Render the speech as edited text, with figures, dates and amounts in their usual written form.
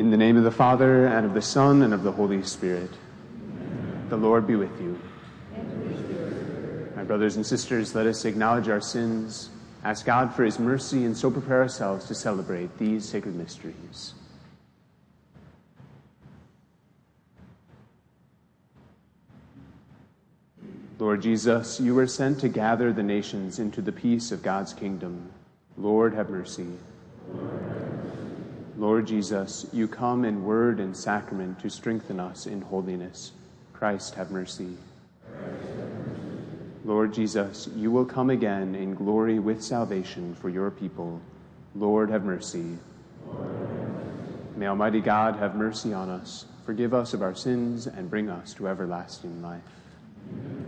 In the name of the Father, and of the Son, and of the Holy Spirit. Amen. The Lord be with you. My brothers and sisters, let us acknowledge our sins, ask God for his mercy, and so prepare ourselves to celebrate these sacred mysteries. Lord Jesus, you were sent to gather the nations into the peace of God's kingdom. Lord, have mercy. Lord Jesus, you come in word and sacrament to strengthen us in holiness. Christ, have mercy. Lord Jesus, you will come again in glory with salvation for your people. Lord, have mercy. May Almighty God have mercy on us, forgive us of our sins, and bring us to everlasting life.